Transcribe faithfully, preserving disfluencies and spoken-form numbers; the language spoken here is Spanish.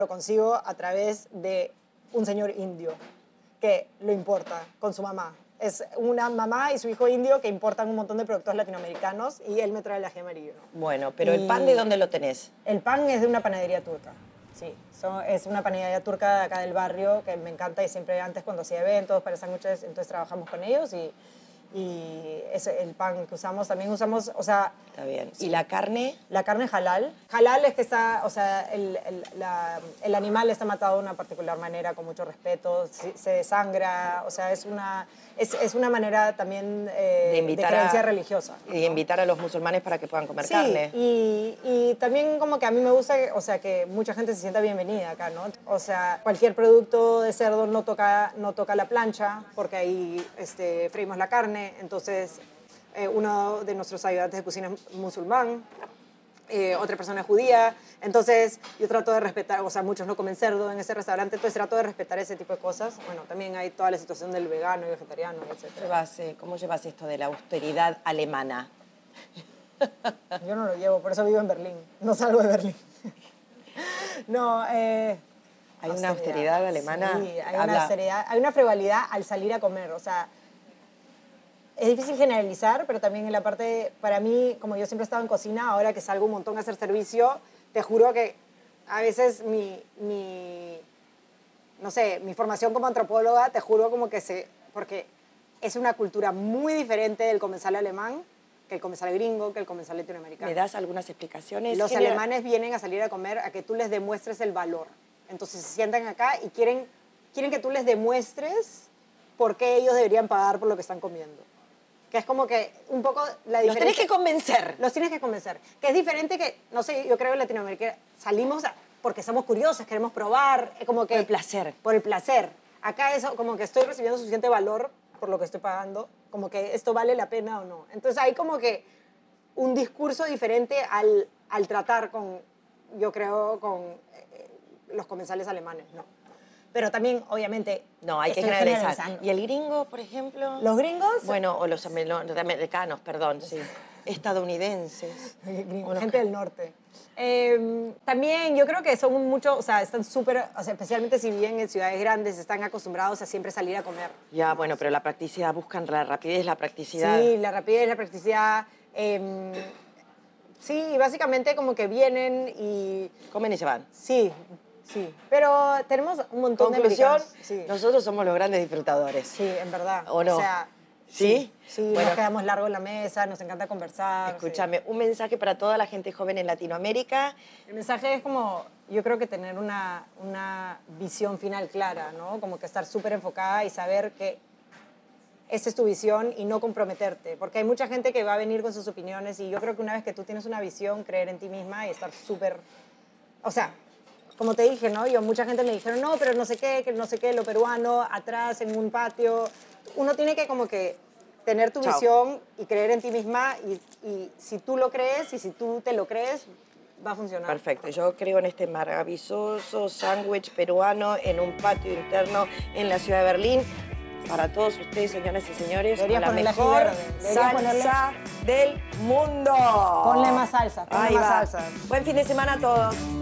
Lo consigo a través de un señor indio que lo importa con su mamá. Es una mamá y su hijo indio que importan un montón de productos latinoamericanos y él me trae el ají amarillo. Bueno, pero y ¿el pan de dónde lo tenés? El pan es de una panadería turca, sí. So, es una panadería turca de acá del barrio que me encanta y siempre antes cuando hacía eventos para sándwiches, entonces trabajamos con ellos y, y es el pan que usamos. También usamos, o sea... Está bien. Sí. ¿Y la carne? La carne halal. Halal es que está, o sea, el, el, la, el animal está matado de una particular manera, con mucho respeto, se, se desangra, o sea, es una, es, es una manera también eh, de, invitar de creencia a, religiosa. Y de invitar a los musulmanes para que puedan comer sí, carne. Y, y también como que a mí me gusta, o sea, que mucha gente se sienta bienvenida acá, ¿no? O sea, cualquier producto de cerdo no toca, no toca la plancha, porque ahí este, freímos la carne, entonces... Eh, uno de nuestros ayudantes de cocina es musulmán, eh, otra persona es judía, entonces yo trato de respetar, o sea, muchos no comen cerdo en ese restaurante, entonces trato de respetar ese tipo de cosas. Bueno, también hay toda la situación del vegano y vegetariano, etcétera. ¿Llevas, eh, ¿Cómo llevas esto de la austeridad alemana? Yo no lo llevo, por eso vivo en Berlín, no salgo de Berlín. No, eh... Hay austeridad. Una austeridad alemana. Sí, hay una austeridad, hay una frivolidad al salir a comer, o sea... Es difícil generalizar, pero también en la parte, para mí, como yo siempre he estado en cocina, ahora que salgo un montón a hacer servicio, te juro que a veces mi, mi, no sé, mi formación como antropóloga, te juro como que se, porque es una cultura muy diferente del comensal alemán, que el comensal gringo, que el comensal latinoamericano. ¿Me das algunas explicaciones? Los alemanes vienen a salir a comer a que tú les demuestres el valor. Entonces se sientan acá y quieren, quieren que tú les demuestres por qué ellos deberían pagar por lo que están comiendo. Que es como que un poco la diferencia... Los tienes que convencer. Los tienes que convencer. Que es diferente que, no sé, yo creo que en Latinoamérica salimos a, porque somos curiosos, queremos probar, es como que... Por el placer. Por el placer. Acá eso, como que estoy recibiendo suficiente valor por lo que estoy pagando, como que esto vale la pena o no. Entonces hay como que un discurso diferente al, al tratar con, yo creo, con eh, los comensales alemanes, ¿no? Pero también, obviamente... No, hay que generalizar. ¿Y el gringo, por ejemplo? ¿Los gringos? Bueno, o los americanos, perdón, sí. Estadounidenses. Gringos, gente del norte. Eh, también yo creo que son mucho, o sea, están súper, o sea, especialmente si viven en ciudades grandes, están acostumbrados a siempre salir a comer. Ya, bueno, pero la practicidad, buscan la rapidez, la practicidad. Sí, la rapidez, la practicidad. Eh, sí, básicamente como que vienen y... Comen y se van. Sí. Sí, pero tenemos un montón Conclusión, de americanos. Sí. Nosotros somos los grandes disfrutadores. Sí, en verdad. ¿O no? O sea, ¿sí? Sí, sí bueno, nos quedamos largo en la mesa, nos encanta conversar. Escúchame, sí. un mensaje para toda la gente joven en Latinoamérica. El mensaje es como, yo creo que tener una, una visión final clara, ¿no? Como que estar súper enfocada y saber que esa es tu visión y no comprometerte. Porque hay mucha gente que va a venir con sus opiniones y yo creo que una vez que tú tienes una visión, creer en ti misma y estar súper... O sea... Como te dije, ¿no? Yo, mucha gente me dijeron, no, pero no sé qué, que no sé qué, lo peruano, atrás, en un patio. Uno tiene que como que tener tu Chao. visión y creer en ti misma y, y si tú lo crees y si tú te lo crees, va a funcionar. Perfecto. Yo creo en este maravilloso sándwich peruano en un patio interno en la ciudad de Berlín. Para todos ustedes, señoras y señores, con la mejor salsa ponerle... del mundo. Ponle más salsa, ponle Ahí más va. salsa. Buen fin de semana a todos.